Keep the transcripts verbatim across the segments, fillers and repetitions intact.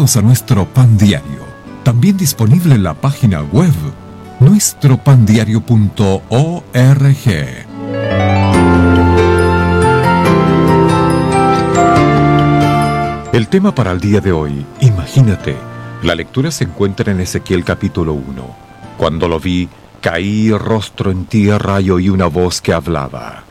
Bienvenidos a nuestro Pan Diario, también disponible en la página web nuestro pan diario punto org. El tema para el día de hoy, imagínate. La lectura se encuentra en Ezequiel capítulo uno. Cuando lo vi, caí rostro en tierra y oí una voz que hablaba.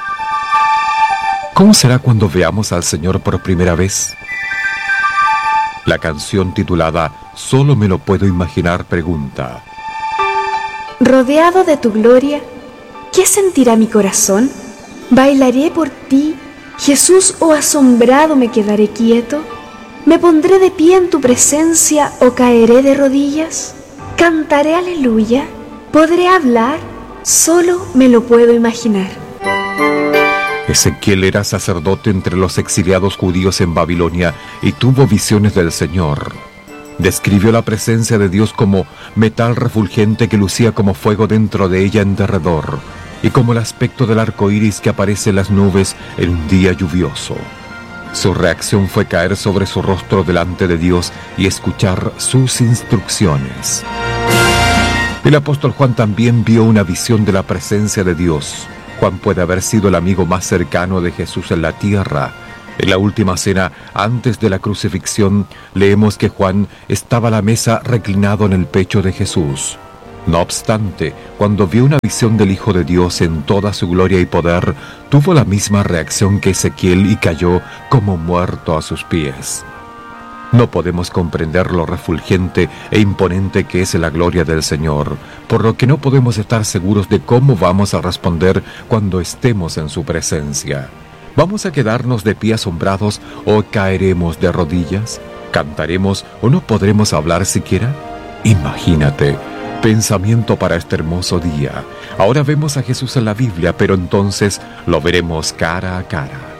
¿Cómo será cuando veamos al Señor por primera vez? La canción titulada Solo me lo puedo imaginar pregunta: rodeado de tu gloria, ¿qué sentirá mi corazón? ¿Bailaré por ti, Jesús, o asombrado me quedaré quieto? ¿Me pondré de pie en tu presencia o caeré de rodillas? ¿Cantaré aleluya? ¿Podré hablar? Solo me lo puedo imaginar. Ezequiel era sacerdote entre los exiliados judíos en Babilonia y tuvo visiones del Señor. Describió la presencia de Dios como metal refulgente que lucía como fuego dentro de ella en derredor, y como el aspecto del arco iris que aparece en las nubes en un día lluvioso. Su reacción fue caer sobre su rostro delante de Dios y escuchar sus instrucciones. El apóstol Juan también vio una visión de la presencia de Dios. Juan puede haber sido el amigo más cercano de Jesús en la tierra. En la última cena, antes de la crucifixión, leemos que Juan estaba a la mesa reclinado en el pecho de Jesús. No obstante, cuando vio una visión del Hijo de Dios en toda su gloria y poder, tuvo la misma reacción que Ezequiel y cayó como muerto a sus pies. No podemos comprender lo refulgente e imponente que es la gloria del Señor, por lo que no podemos estar seguros de cómo vamos a responder cuando estemos en su presencia. ¿Vamos a quedarnos de pie asombrados o caeremos de rodillas? ¿Cantaremos o no podremos hablar siquiera? Imagínate. Pensamiento para este hermoso día. Ahora vemos a Jesús en la Biblia, pero entonces lo veremos cara a cara.